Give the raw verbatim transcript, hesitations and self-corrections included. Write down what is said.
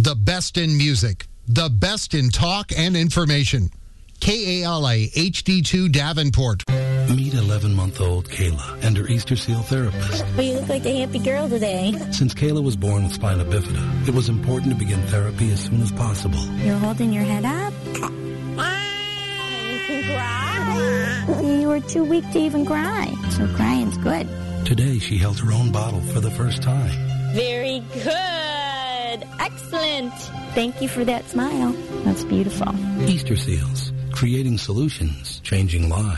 The best in music, the best in talk and information. K A L A H D two Davenport. Meet eleven-month-old Kayla and her Easter Seal therapist. Well, you look like a happy girl today. Since Kayla was born with spina bifida, it was important to begin therapy as soon as possible. You're holding your head up? You can cry. You were too weak to even cry, so crying's good. Today, she held her own bottle for the first time. Very good. Excellent. Thank you for that smile. That's beautiful. Easter Seals, creating solutions, changing lives.